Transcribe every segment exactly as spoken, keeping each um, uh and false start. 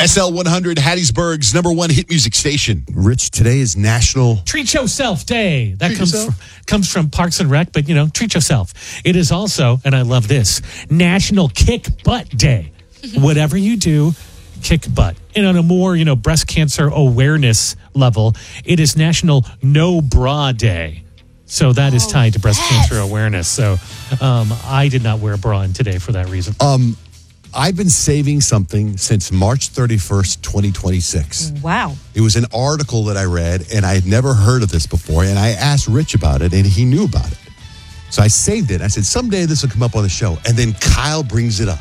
S L one hundred, Hattiesburg's number one hit music station. Rich, today is National Treat Yourself Day. That Treat comes yourself? from, comes from Parks and Rec, but, you know, treat yourself. It is also, and I love this, National Kick Butt Day. Whatever you do, kick butt. And on a more, you know, breast cancer awareness level, it is National No Bra Day. So that is tied to breast cancer awareness. So um, I did not wear a bra in today for that reason. Um, I've been saving something since March thirty-first, twenty twenty-six. Wow. It was an article that I read, and I had never heard of this before, and I asked Rich about it, and he knew about it. So I saved it. I said, someday this will come up on the show. And then Kyle brings it up.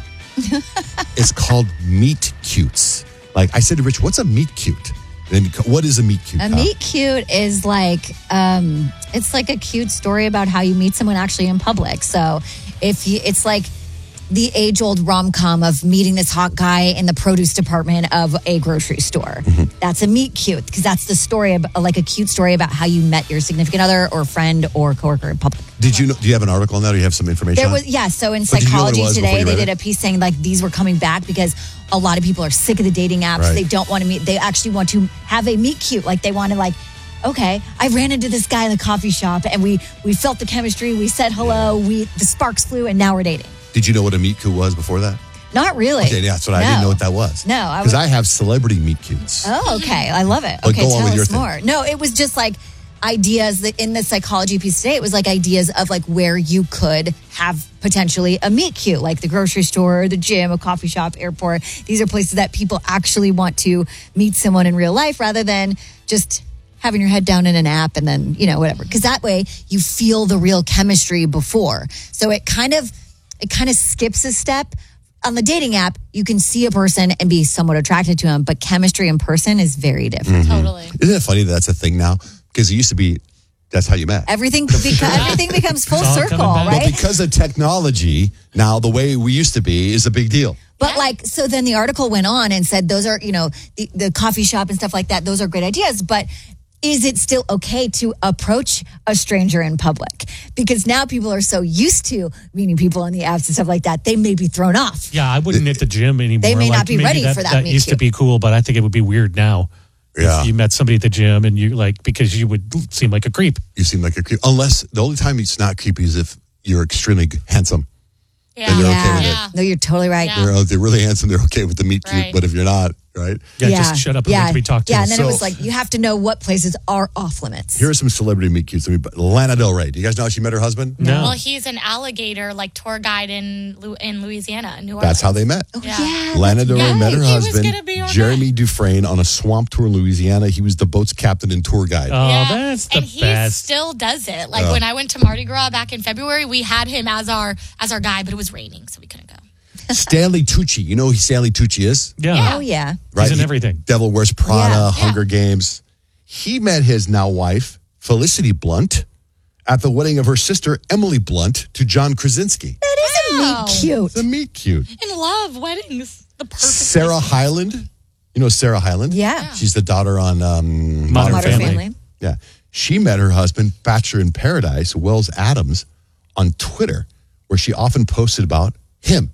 It's called Meet Cutes. Like, I said to Rich, what's a meet cute? And what is a meet cute? A Kyle? meet cute is like, um, it's like a cute story about how you meet someone actually in public. So if you, it's like the age-old rom-com of meeting this hot guy in the produce department of a grocery store. Mm-hmm. That's a meet cute, because that's the story, of, like a cute story about how you met your significant other or friend or coworker in public. Did you know, do you have an article on that, or you have some information There on was, it? yeah, so in But did you know what it Psychology was before Today, you they read did it? a piece saying like these were coming back because a lot of people are sick of the dating apps. Right. They don't want to meet. They actually want to have a meet cute. Like they want to like, okay, I ran into this guy in the coffee shop and we we felt the chemistry. We said hello. Yeah. We the sparks flew and now we're dating. Did you know what a meet cute was before that? Not really. Okay, yeah, that's what I No. didn't know what that was. No, I Because was- I have celebrity meet cutes. Oh, okay. I love it. But Okay, go on tell with your us thing. more. No, it was just like ideas that in the psychology piece today, it was like ideas of like where you could have potentially a meet cute, like the grocery store, the gym, a coffee shop, airport. These are places that people actually want to meet someone in real life rather than just having your head down in an app and then, you know, whatever. Because that way you feel the real chemistry before. So it kind of, it kind of skips a step. On the dating app, you can see a person and be somewhat attracted to him, but chemistry in person is very different. Mm-hmm. Totally. Isn't it funny that that's a thing now? Because it used to be, that's how you met. Everything beca- everything becomes full It's all circle, coming back. But right? because of technology, now the way we used to be is a big deal. But like, so then the article went on and said those are, you know, the, the coffee shop and stuff like that. Those are great ideas, but is it still okay to approach a stranger in public? Because now people are so used to meeting people on the apps and stuff like that, they may be thrown off. Yeah, I wouldn't hit the gym anymore. They may not Like, be maybe ready that, for that That meet used to cute. be cool, but I think it would be weird now. Yeah. If you met somebody at the gym and you like, because you would seem like a creep. You seem like a creep. Unless the only time it's not creepy is if you're extremely handsome. Yeah. Then they're okay with yeah. it. No, you're totally right. Yeah. They're, oh, they're really handsome. They're okay with the meet cute. Right. But if you're not, right? Yeah, just shut up and yeah. wait to be talked to. Yeah, and then So- it was like, you have to know what places are off limits. Here are some celebrity meet cutes. Let me- Lana Del Rey. Do you guys know how she met her husband? No. Well, he's an alligator like tour guide in Lu- in Louisiana, in New Orleans. That's how they met. Oh, Yeah. yeah. Lana Del Rey Yeah, met her he was husband, gonna be on Jeremy Dufresne, on a swamp tour in Louisiana. He was the boat's captain and tour guide. Oh, Yeah. that's the and he best. still does it. Like Oh. when I went to Mardi Gras back in February, we had him as our as our guide, but it was raining, so we couldn't go. Stanley Tucci. You know who Stanley Tucci is? yeah. Yeah. Oh, yeah. Right? He's in He- everything. Devil Wears Prada, Yeah. Hunger Games. He met his now wife, Felicity Blunt, at the wedding of her sister, Emily Blunt, to John Krasinski. That is a Wow. meet cute. It's a meet cute. In love, weddings, the perfect. Sarah place to- Hyland. You know Sarah Hyland? Yeah. She's the daughter on um, Modern Modern Family. Family. Yeah. She met her husband, Bachelor in Paradise, Wells Adams, on Twitter, where she often posted about him.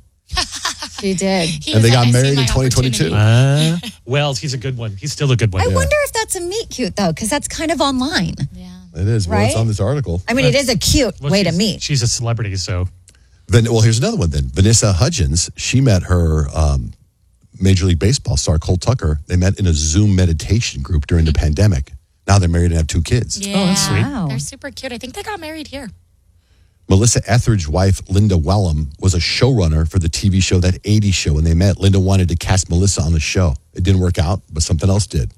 She did. He And was they like, got "I see married my in twenty twenty-two. opportunity." Uh, Wells, he's a good one. He's still a good one. I wonder if that's a meet cute, though, because that's kind of online. Yeah. It is. Well, it's Right? on this article. I mean, it is a cute Well, way to she's- meet. She's a celebrity, so. Then, well, here's another one then. Vanessa Hudgens, she met her um, Major League Baseball star, Cole Tucker. They met in a Zoom meditation group during the pandemic. Now they're married and have two kids. Yeah. Oh, that's sweet. Wow. They're super cute. I think they got married here. Melissa Etheridge's wife, Linda Wellham, was a showrunner for the T V show That eighties Show. When they met, Linda wanted to cast Melissa on the show. It didn't work out, but something else did.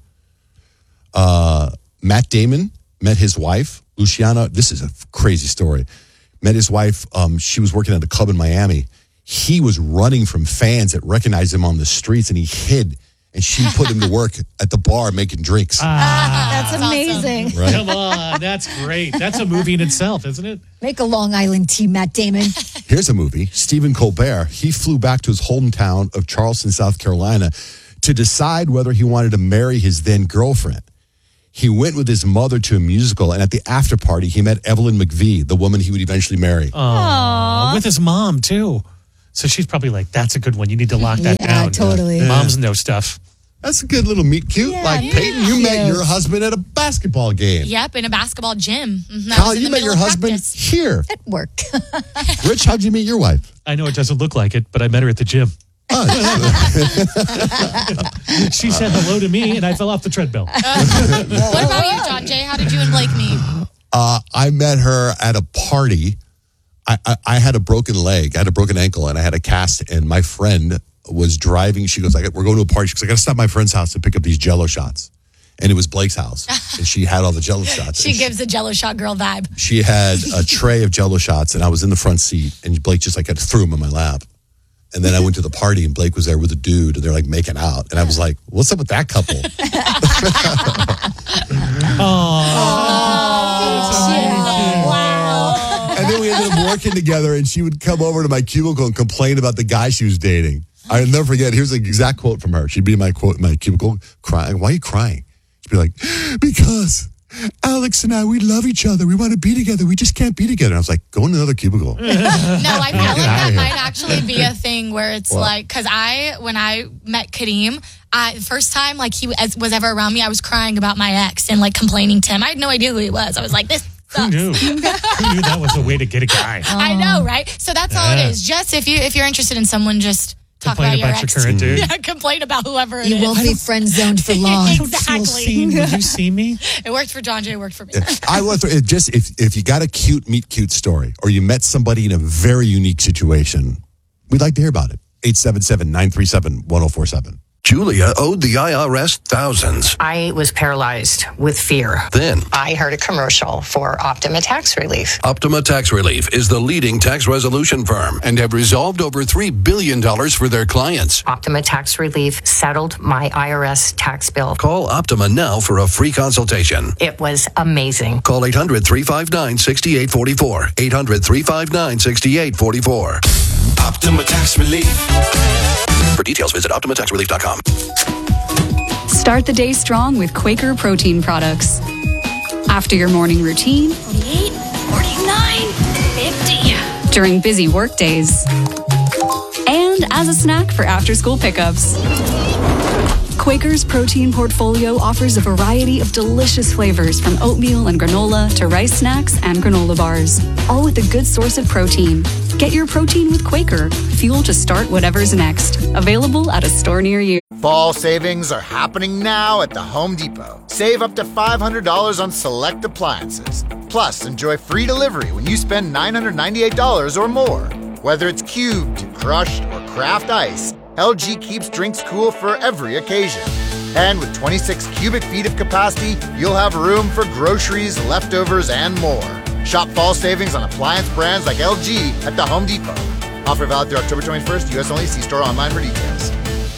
Uh, Matt Damon met his wife, Luciana. This is a crazy story. Met his wife. Um, she was working at a club in Miami. He was running from fans that recognized him on the streets, and he hid. And she put him to work at the bar making drinks. That's awesome. amazing. Right? Come on, that's great. That's a movie in itself, isn't it? Make a Long Island tea, Matt Damon. Here's a movie. Stephen Colbert, he flew back to his hometown of Charleston, South Carolina to decide whether he wanted to marry his then girlfriend. He went with his mother to a musical, and at the after party, he met Evelyn McVie, the woman he would eventually marry. Oh, with his mom, too. So she's probably like, that's a good one. You need to lock that Yeah, down. totally. Moms know stuff. That's a good little meet cute. Yeah, like, yeah. Peyton, you met Cute. your husband at a basketball game. Yep, in a basketball gym. Mhm, I Kyle, was in you the met middle your of husband practice. here. At work. Rich, how'd you meet your wife? I know it doesn't look like it, but I met her at the gym. Oh, She said hello to me, and I fell off the treadmill. What about you, John Jay? How did you and Blake meet? uh, I met her at a party. I, I, I had a broken leg. I had a broken ankle, and I had a cast, and my friend was driving. She goes, I got, we're going to a party. She goes, I got to stop at my friend's house to pick up these Jell-O shots. And it was Blake's house, and she had all the Jell-O shots. She And gives the Jello shot girl vibe. She had a tray of Jell-O shots, and I was in the front seat, and Blake just like had threw them in my lap. And then I went to the party, and Blake was there with a dude, and they're like making out. And I was like, what's up with that couple? Wow. And then we ended up working together, and she would come over to my cubicle and complain about the guy she was dating. I'll never forget. Here's the exact quote from her. She'd be in my quote, my cubicle, crying. Why are you crying? She'd be like, because Alex and I, we love each other. We want to be together. We just can't be together. And I was like, go in another cubicle. No, I feel like Get that outta might here. actually be a thing where it's What? like, because I, when I met Kadeem, I, the first time like he was, was ever around me, I was crying about my ex and like complaining to him. I had no idea who he was. I was like, this Who sucks. knew? Who knew that was a way to get a guy? I know, right? So that's all Yeah. it is. Just if you if you're interested in someone, just talk Complain about your about your ex. current dude. Yeah, complain about whoever it You is. won't be friend zoned for long. Exactly. Feel seen. Would you see me? It worked for John Jay. It worked for me. I was it just if if you got a cute meet cute story, or you met somebody in a very unique situation, we'd like to hear about it. eight seven seven, nine three seven, one oh four seven. Julia owed the I R S thousands. I was paralyzed with fear. Then, I heard a commercial for Optima Tax Relief. Optima Tax Relief is the leading tax resolution firm and have resolved over three billion dollars for their clients. Optima Tax Relief settled my I R S tax bill. Call Optima now for a free consultation. It was amazing. Call eight hundred, three five nine, six eight four four. eight hundred, three five nine, six eight four four. Optima Tax Relief. For details, visit Optima Tax Relief dot com. Start the day strong with Quaker protein products. After your morning routine, forty-eight, forty-nine, fifty. during busy work days, and as a snack for after-school pickups. Quaker's protein portfolio offers a variety of delicious flavors from oatmeal and granola to rice snacks and granola bars, all with a good source of protein. Get your protein with Quaker, fuel to start whatever's next. Available at a store near you. Fall savings are happening now at the Home Depot. Save up to five hundred dollars on select appliances. Plus, enjoy free delivery when you spend nine hundred ninety-eight dollars or more. Whether it's cubed, crushed, or craft ice, L G keeps drinks cool for every occasion. And with twenty-six cubic feet of capacity, you'll have room for groceries, leftovers, and more. Shop fall savings on appliance brands like L G at the Home Depot. Offer valid through October twenty-first, U S only. See store online for details.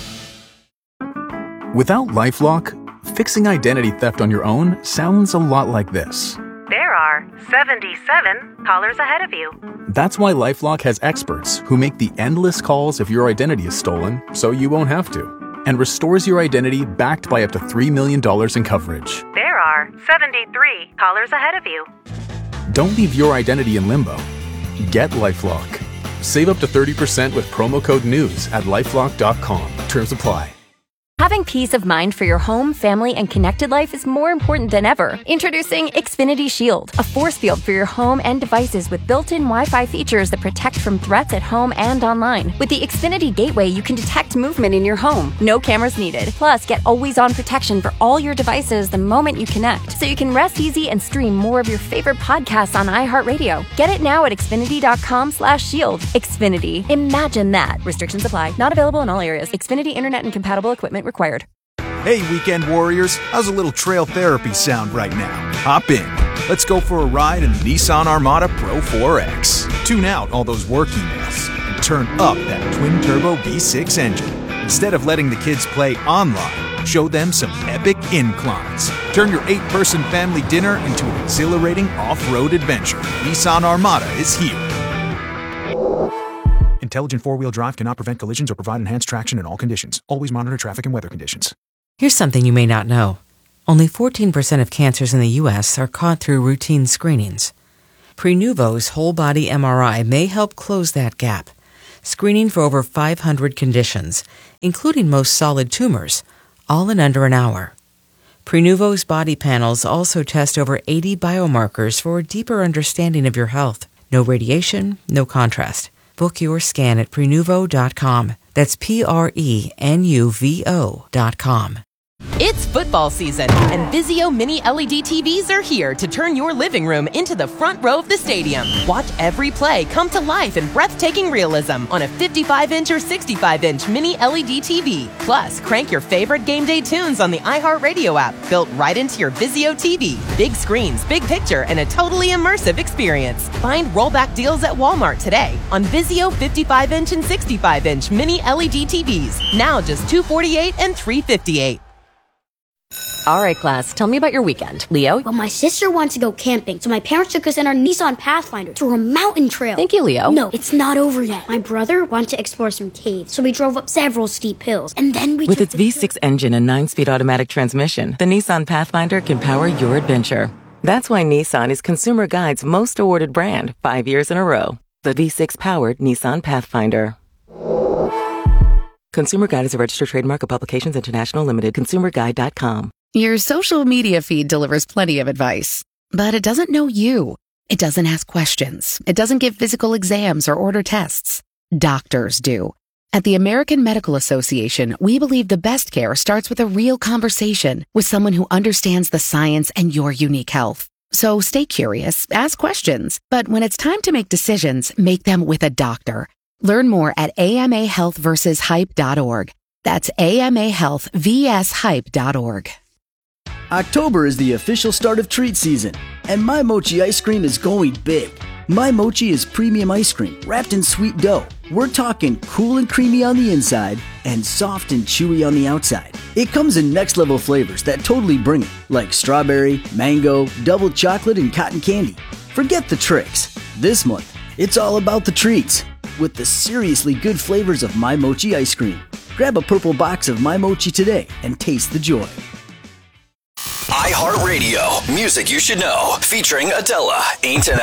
Without LifeLock, fixing identity theft on your own sounds a lot like this. There are seventy-seven callers ahead of you. That's why LifeLock has experts who make the endless calls if your identity is stolen so you won't have to, and restores your identity backed by up to three million dollars in coverage. There are seventy-three callers ahead of you. Don't leave your identity in limbo. Get LifeLock. Save up to thirty percent with promo code NEWS at lifelock dot com. Terms apply. Having peace of mind for your home, family, and connected life is more important than ever. Introducing Xfinity Shield, a force field for your home and devices with built-in Wi-Fi features that protect from threats at home and online. With the Xfinity Gateway, you can detect movement in your home. No cameras needed. Plus, get always-on protection for all your devices the moment you connect, so you can rest easy and stream more of your favorite podcasts on iHeartRadio. Get it now at Xfinity dot com slash shield. Xfinity. Imagine that. Restrictions apply. Not available in all areas. Xfinity Internet and compatible equipment required. Hey, weekend warriors, how's a little trail therapy sound right now? Hop in. Let's go for a ride in the Nissan Armada Pro four X. Tune out all those work emails and turn up that twin-turbo V six engine. Instead of letting the kids play online, show them some epic inclines. Turn your eight-person family dinner into an exhilarating off-road adventure. Nissan Armada is here. Intelligent four-wheel drive cannot prevent collisions or provide enhanced traction in all conditions. Always monitor traffic and weather conditions. Here's something you may not know. Only fourteen percent of cancers in the U S are caught through routine screenings. Prenuvo's whole-body M R I may help close that gap. Screening for over five hundred conditions, including most solid tumors, all in under an hour. Prenuvo's body panels also test over eighty biomarkers for a deeper understanding of your health. No radiation, no contrast. Book your scan at Prenuvo dot com. That's P R E N U V O dot com. It's football season, and Vizio Mini L E D T Vs are here to turn your living room into the front row of the stadium. Watch every play come to life in breathtaking realism on a fifty-five inch or sixty-five inch Mini L E D T V. Plus, crank your favorite game day tunes on the iHeartRadio app, built right into your Vizio T V. Big screens, big picture, and a totally immersive experience. Find rollback deals at Walmart today on Vizio fifty-five inch and sixty-five inch Mini L E D T Vs. Now just two hundred forty-eight dollars and three hundred fifty-eight dollars. All right, class, tell me about your weekend. Leo? Well, my sister wanted to go camping, so my parents took us in our Nissan Pathfinder to a mountain trail. Thank you, Leo. No, it's not over yet. My brother wanted to explore some caves, so we drove up several steep hills, and then we With took its V six engine and nine-speed automatic transmission, the Nissan Pathfinder can power your adventure. That's why Nissan is Consumer Guide's most awarded brand five years in a row. The V six-powered Nissan Pathfinder. Consumer Guide is a registered trademark of Publications International Limited. consumer guide dot com. Your social media feed delivers plenty of advice, but it doesn't know you. It doesn't ask questions. It doesn't give physical exams or order tests. Doctors do. At the American Medical Association, we believe the best care starts with a real conversation with someone who understands the science and your unique health. So stay curious, ask questions, but when it's time to make decisions, make them with a doctor. Learn more at A M A health versus hype dot org. That's A M A health versus hype dot org. October is the official start of treat season, and My Mochi ice cream is going big. My Mochi is premium ice cream wrapped in sweet dough. We're talking cool and creamy on the inside and soft and chewy on the outside. It comes in next level flavors that totally bring it, like strawberry, mango, double chocolate, and cotton candy. Forget the tricks. This month, it's all about the treats with the seriously good flavors of My Mochi ice cream. Grab a purple box of My Mochi today and taste the joy. iHeartRadio, music you should know, featuring Adela, Ain't an